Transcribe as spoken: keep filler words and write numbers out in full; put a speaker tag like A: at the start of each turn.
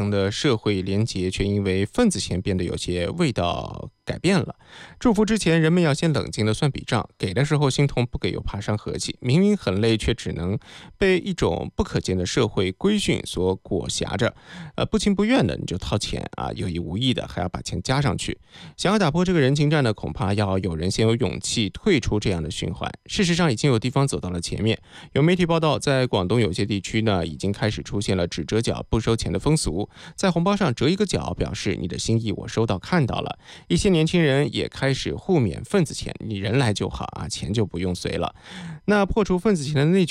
A: 中的社会连结却因为份子钱变得有些味道改变了。祝福之前，人们要先冷静地算笔账，给的时候心痛，不给又怕伤和气。明明很累，却只能被一种不可见的社会规训所裹挟着。呃，不情不愿的你就掏钱啊，有意无意的还要把钱加上去。想要打破这个人情战呢，恐怕要有人先有勇气退出这样的循环。事实上，已经有地方走到了前面。有媒体报道，在广东有些地区呢，已经开始出现了只折角不收钱的风俗，在红包上折一个角，表示你的心意我收到看到了。一些年轻人也开始互免份子钱，你人来就好啊，钱就不用随了。那破除份子钱的内